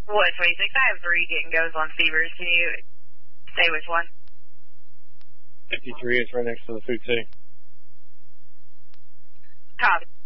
What, 26? I have 3 getting goes on Severs. Can you say which one? 53 is right next to the Food City. Copy.